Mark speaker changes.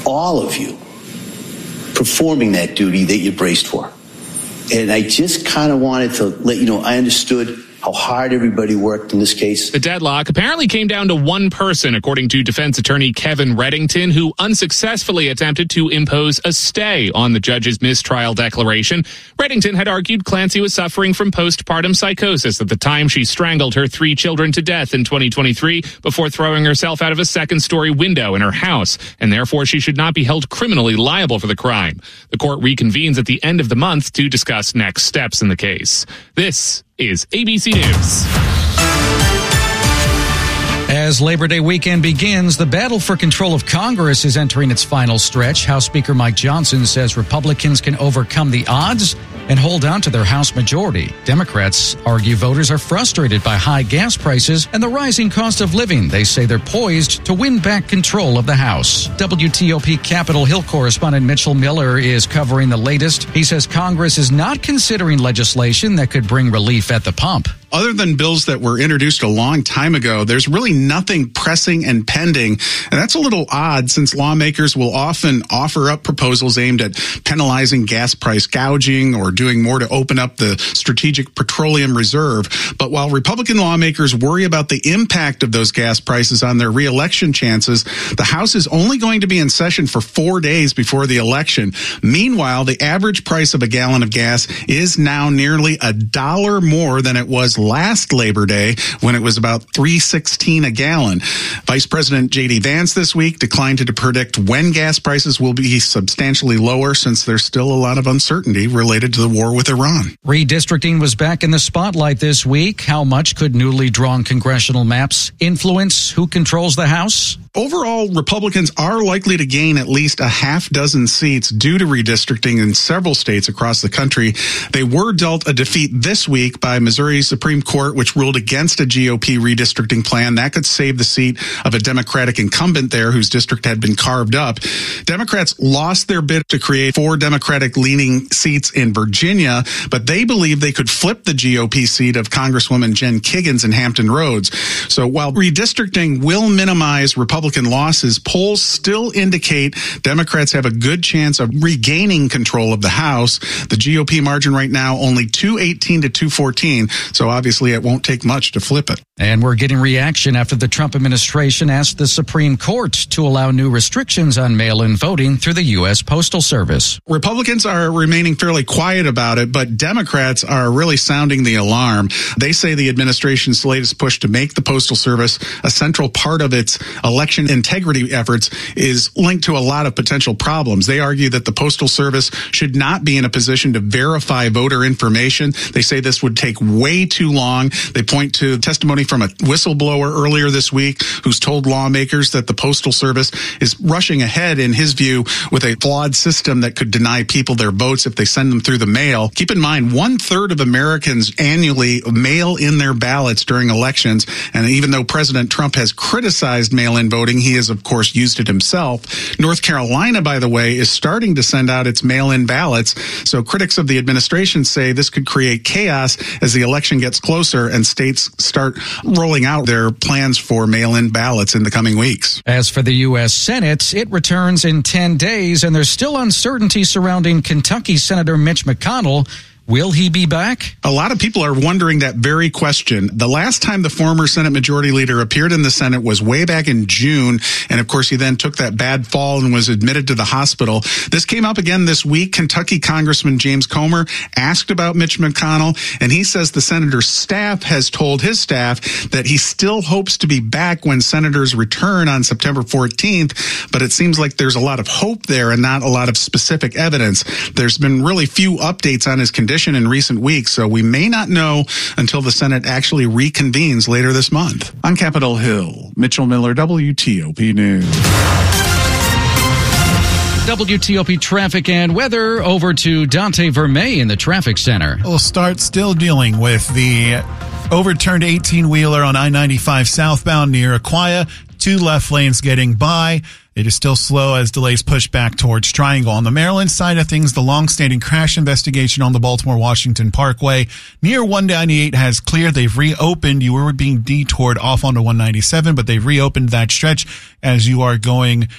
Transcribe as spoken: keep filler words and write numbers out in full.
Speaker 1: all of you performing that duty that you braced for. And I just kind of wanted to let you know I understood how hard everybody worked in this case.
Speaker 2: The deadlock apparently came down to one person, according to defense attorney Kevin Reddington, who unsuccessfully attempted to impose a stay on the judge's mistrial declaration. Reddington had argued Clancy was suffering from postpartum psychosis at the time she strangled her three children to death in twenty twenty-three before throwing herself out of a second-story window in her house, and therefore she should not be held criminally liable for the crime. The court reconvenes at the end of the month to discuss next steps in the case. This is A B C News.
Speaker 3: As Labor Day weekend begins, the battle for control of Congress is entering its final stretch. House Speaker Mike Johnson says Republicans can overcome the odds and hold on to their House majority. Democrats argue voters are frustrated by high gas prices and the rising cost of living. They say they're poised to win back control of the House. W T O P Capitol Hill correspondent Mitchell Miller is covering the latest. He says Congress is not considering legislation that could bring relief at the pump.
Speaker 4: Other than bills that were introduced a long time ago, there's really nothing pressing and pending. And that's a little odd since lawmakers will often offer up proposals aimed at penalizing gas price gouging or doing more to open up the Strategic Petroleum Reserve. But while Republican lawmakers worry about the impact of those gas prices on their reelection chances, the House is only going to be in session for four days before the election. Meanwhile, the average price of a gallon of gas is now nearly a dollar more than it was last Labor Day when it was about three sixteen a gallon. Vice President J D Vance this week declined to predict when gas prices will be substantially lower since there's still a lot of uncertainty related to the war with Iran.
Speaker 3: Redistricting was back in the spotlight this week. How much could newly drawn congressional maps influence who controls the House?
Speaker 4: Overall, Republicans are likely to gain at least a half dozen seats due to redistricting in several states across the country. They were dealt a defeat this week by Missouri Supreme Court, which ruled against a G O P redistricting plan. That could save the seat of a Democratic incumbent there whose district had been carved up. Democrats lost their bid to create four Democratic-leaning seats in Virginia, but they believe they could flip the G O P seat of Congresswoman Jen Kiggans in Hampton Roads. So while redistricting will minimize Republican Republican losses, polls still indicate Democrats have a good chance of regaining control of the House. The G O P margin right now only two eighteen to two fourteen, so obviously it won't take much to flip it.
Speaker 3: And we're getting reaction after the Trump administration asked the Supreme Court to allow new restrictions on mail-in voting through the U S Postal Service.
Speaker 4: Republicans are remaining fairly quiet about it, but Democrats are really sounding the alarm. They say the administration's latest push to make the Postal Service a central part of its election integrity efforts is linked to a lot of potential problems. They argue that the Postal Service should not be in a position to verify voter information. They say this would take way too long. They point to testimony from a whistleblower earlier this week who's told lawmakers that the Postal Service is rushing ahead, in his view, with a flawed system that could deny people their votes if they send them through the mail. Keep in mind, one third of Americans annually mail in their ballots during elections. And even though President Trump has criticized mail-in voting, he has, of course, used it himself. North Carolina, by the way, is starting to send out its mail-in ballots. So critics of the administration say this could create chaos as the election gets closer and states start rolling out their plans for mail-in ballots in the coming weeks.
Speaker 3: As for the U S Senate, it returns in ten days, and there's still uncertainty surrounding Kentucky Senator Mitch McConnell. Will he be back?
Speaker 4: A lot of people are wondering that very question. The last time the former Senate Majority Leader appeared in the Senate was way back in June. And of course, he then took that bad fall and was admitted to the hospital. This came up again this week. Kentucky Congressman James Comer asked about Mitch McConnell, and he says the senator's staff has told his staff that he still hopes to be back when senators return on September fourteenth. But it seems like there's a lot of hope there and not a lot of specific evidence. There's been really few updates on his condition in recent weeks, so we may not know until the Senate actually reconvenes later this month. On Capitol Hill, Mitchell Miller, W T O P News.
Speaker 3: W T O P traffic and weather over to Dante Vermey in the traffic center.
Speaker 5: We'll start still dealing with the overturned eighteen-wheeler on I ninety-five southbound near Aquia. Two left lanes getting by. It is still slow as delays push back towards Triangle. On the Maryland side of things, the long-standing crash investigation on the Baltimore-Washington Parkway near one ninety-eight has cleared. They've reopened. You were being detoured off onto one ninety-seven, but they've reopened that stretch as you are going